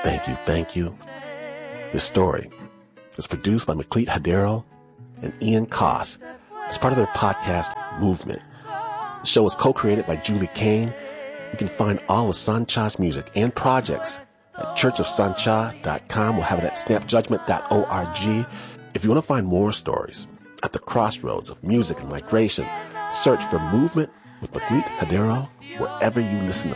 Thank you. This story is produced by McLeet Hadero and Ian Koss as part of their podcast, Movement. The show is co-created by Julie Kane. You can find all of Sancha's music and projects at churchofsancha.com. We'll have it at snapjudgment.org. If you want to find more stories at the crossroads of music and migration, search for Movement with McLeet Hadero wherever you listen to